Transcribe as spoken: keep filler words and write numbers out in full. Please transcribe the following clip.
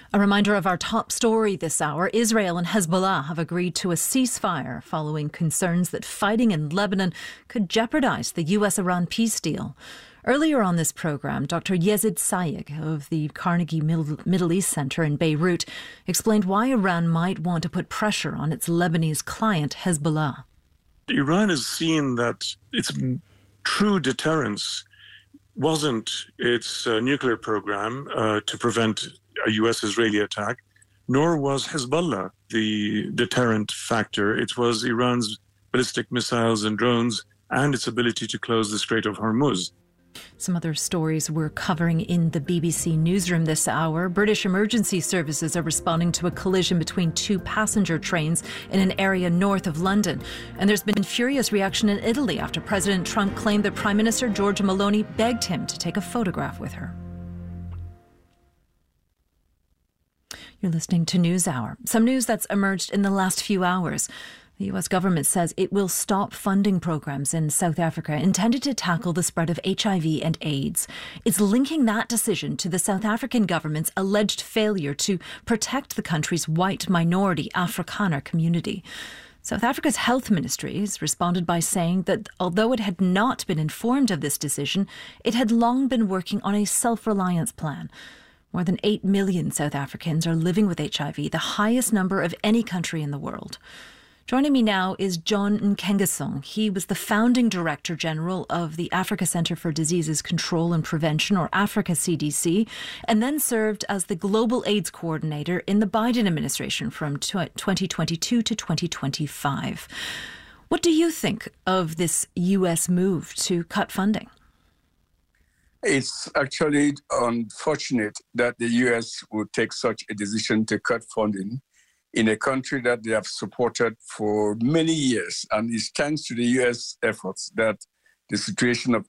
A reminder of our top story this hour. Israel and Hezbollah have agreed to a ceasefire following concerns that fighting in Lebanon could jeopardize the U S Iran peace deal. Earlier on this programme, Doctor Yezid Sayegh of the Carnegie Middle East Center in Beirut explained why Iran might want to put pressure on its Lebanese client Hezbollah. Iran has seen that its true deterrence wasn't its uh, nuclear program uh, to prevent a U S-Israeli attack, nor was Hezbollah the deterrent factor. It was Iran's ballistic missiles and drones and its ability to close the Strait of Hormuz. Some other stories we're covering in the B B C newsroom this hour. British emergency services are responding to a collision between two passenger trains in an area north of London. And there's been furious reaction in Italy after President Trump claimed that Prime Minister Giorgia Meloni begged him to take a photograph with her. You're listening to NewsHour. Some news that's emerged in the last few hours. The U S government says it will stop funding programs in South Africa intended to tackle the spread of H I V and AIDS. It's linking that decision to the South African government's alleged failure to protect the country's white minority Afrikaner community. South Africa's health ministry has responded by saying that although it had not been informed of this decision, it had long been working on a self-reliance plan. More than eight million South Africans are living with H I V, the highest number of any country in the world. Joining me now is John Nkengasong. He was the founding Director General of the Africa Centre for Diseases Control and Prevention, or Africa C D C, and then served as the Global AIDS Coordinator in the Biden administration from twenty twenty-two to twenty twenty-five. What do you think of this U S move to cut funding? It's actually unfortunate that the U S would take such a decision to cut funding in a country that they have supported for many years. And it's thanks to the U S efforts that the situation of